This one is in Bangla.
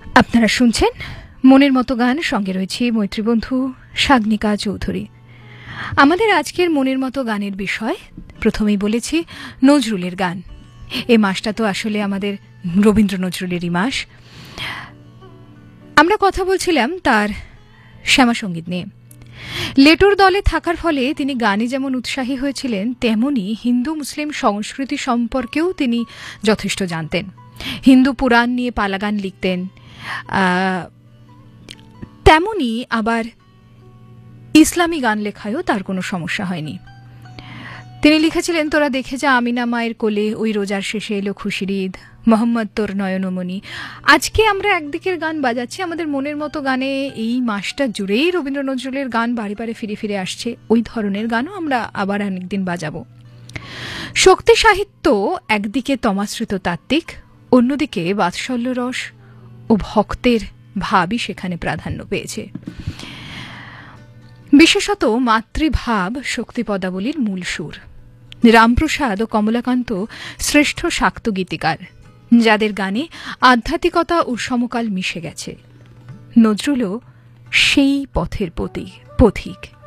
আপনারা শুনছেন মনের মতো গান, সঙ্গে রয়েছে মৈত্রীবন্ধু সাগনিকা চৌধুরী। আমাদের আজকের মনের মতো গানের বিষয় প্রথমেই বলেছি নজরুলের গান। এই মাসটা তো আসলে আমাদের রবীন্দ্র নজরুলেরই মাস। আমরা কথা বলছিলাম তার শ্যামাসঙ্গীত নিয়ে। লেটোর দলে থাকার ফলে তিনি গানে যেমন উৎসাহী হয়েছিলেন, তেমনি হিন্দু মুসলিম সংস্কৃতি সম্পর্কেও তিনি যথেষ্ট জানতেন। হিন্দু পুরাণ নিয়ে পালাগান লিখতেন, তেমনি আবার ইসলামী গান লেখায়ও তার কোনো সমস্যা হয়নি। তিনি লিখেছিলেন, তোরা দেখে যা আমিনা মায়ের কোলে, ওই রোজার শেষে এলো খুশির ঈদ, মোহাম্মদ তোর নয়নমণি। আজকে আমরা একদিকের গান বাজাচ্ছি, আমাদের মনের মতো গানে এই মাসটা জুড়েই রবীন্দ্র নজরুলের গান বারে বারে ফিরে ফিরে আসছে। ওই ধরনের গানও আমরা আবার অনেকদিন বাজাবো। শক্তি সাহিত্য একদিকে তমাশ্রিত তাত্ত্বিক, অন্যদিকে বাৎসল্য রস ও ভক্তের ভাবই সেখানে প্রাধান্য পেয়েছে। বিশেষত মাতৃভাব শক্তি পদাবলীর মূল সুর। রামপ্রসাদ ও কমলাকান্ত শ্রেষ্ঠ শাক্ত গীতিকার, যাদের গানে আধ্যাত্মিকতা ও সমকাল মিশে গেছে। নজরুলও সেই পথের পথিক।